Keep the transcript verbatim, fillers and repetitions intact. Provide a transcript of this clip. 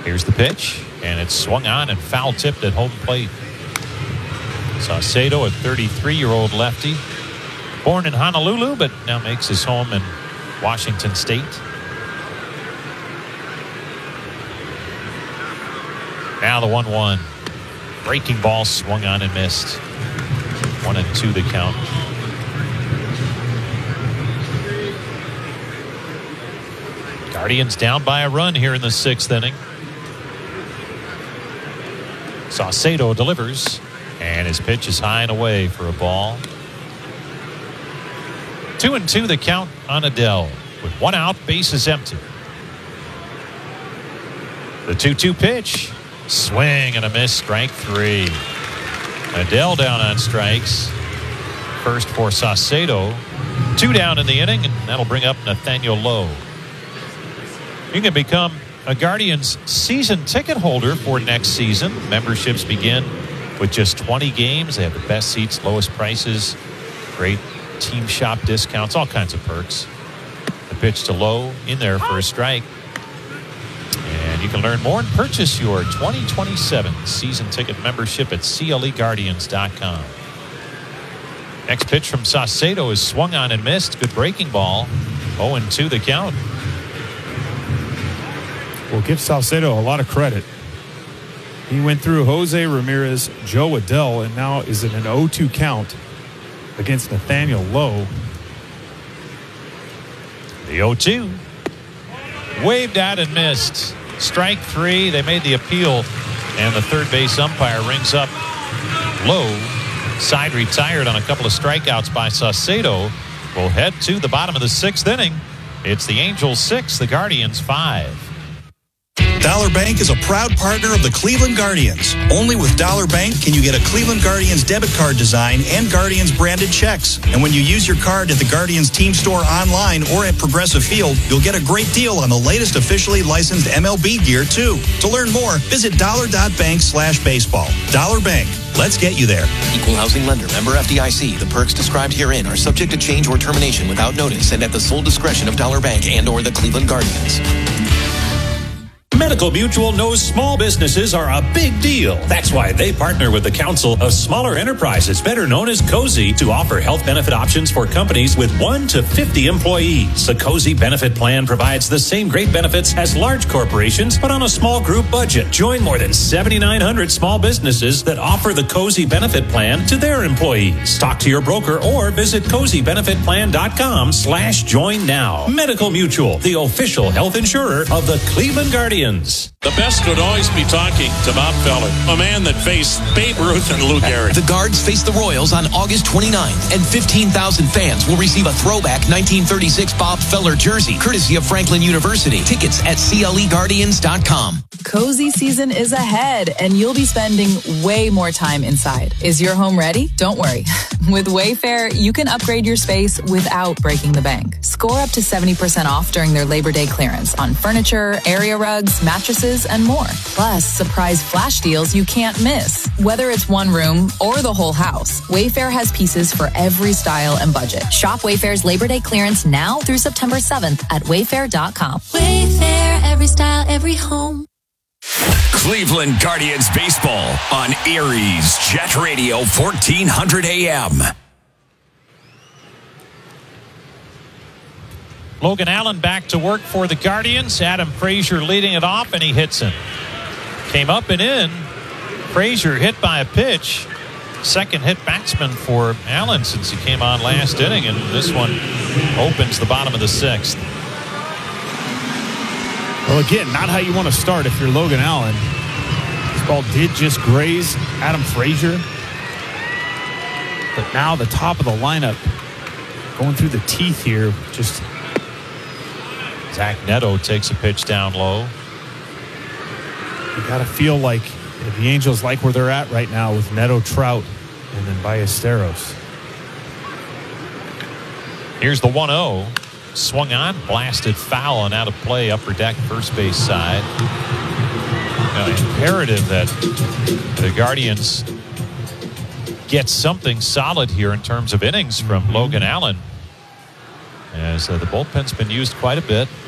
Here's the pitch, and it's swung on and foul tipped at home plate. Saucedo, a thirty-three-year-old lefty, born in Honolulu, but now makes his home in Washington State. Now the one one. Breaking ball swung on and missed. One and two the count. Guardians down by a run here in the sixth inning. Saucedo delivers, and his pitch is high and away for a ball. Two and two the count on Adell. With one out, bases empty. The two two pitch. Swing and a miss, strike three. Adell down on strikes. First for Saucedo. Two down in the inning, and that'll bring up Nathaniel Lowe. You can become a Guardians season ticket holder for next season. Memberships begin with just twenty games. They have the best seats, lowest prices, great team shop discounts, all kinds of perks. The pitch to Lowe in there for a strike. And you can learn more and purchase your twenty twenty-seven season ticket membership at C L E Guardians dot com. Next pitch from Saucedo is swung on and missed. Good breaking ball. oh and two the count. Well, give Saucedo a lot of credit. He went through Jose Ramirez, Joe Adell, and now is in an oh two count against Nathaniel Lowe. The oh two. Waved out and missed. Strike three. They made the appeal, and the third base umpire rings up Lowe. Side retired on a couple of strikeouts by Saucedo. We'll head to the bottom of the sixth inning. It's the Angels six, the Guardians five. Dollar Bank is a proud partner of the Cleveland Guardians. Only with Dollar Bank can you get a Cleveland Guardians debit card design and Guardians branded checks. And when you use your card at the Guardians team store online or at Progressive Field, you'll get a great deal on the latest officially licensed M L B gear too. To learn more, visit dollar.bank slash baseball. Dollar Bank. Let's get you there. Equal housing lender. Member F D I C. The perks described herein are subject to change or termination without notice and at the sole discretion of Dollar Bank and or the Cleveland Guardians. Medical Mutual knows small businesses are a big deal. That's why they partner with the Council of Smaller Enterprises, better known as COSI, to offer health benefit options for companies with one to fifty employees. The COSI benefit plan provides the same great benefits as large corporations, but on a small group budget. Join more than seventy-nine hundred small businesses that offer the COSI benefit plan to their employees. Talk to your broker or visit cozy benefit plan dot com slash join now. Medical Mutual, the official health insurer of the Cleveland Guardians. The best would always be talking to Bob Feller, a man that faced Babe Ruth and Lou Gehrig. The Guards face the Royals on August twenty-ninth, and fifteen thousand fans will receive a throwback nineteen thirty-six Bob Feller jersey, courtesy of Franklin University. Tickets at C L E Guardians dot com. Cozy season is ahead, and you'll be spending way more time inside. Is your home ready? Don't worry. With Wayfair, you can upgrade your space without breaking the bank. Score up to seventy percent off during their Labor Day clearance on furniture, area rugs, mattresses, and more. Plus, surprise flash deals you can't miss. Whether it's one room or the whole house, Wayfair has pieces for every style and budget. Shop Wayfair's Labor Day clearance now through September seventh at wayfair dot com. Wayfair, every style, every home. Cleveland Guardians baseball on Aries Jet Radio fourteen hundred A M. Logan Allen back to work for the Guardians. Adam Frazier leading it off, and he hits him. Came up and in. Frazier hit by a pitch. Second hit batsman for Allen since he came on last inning, and this one opens the bottom of the sixth. Well, again, not how you want to start if you're Logan Allen. This ball did just graze Adam Frazier. But now the top of the lineup going through the teeth here. Just Zach Neto takes a pitch down low. You got to feel like the Angels like where they're at right now with Neto, Trout, and then Ballesteros. Here's the one oh. Swung on, blasted foul and out of play, upper deck, first base side. Now, imperative that the Guardians get something solid here in terms of innings from Logan Allen, as uh, the bullpen's been used quite a bit.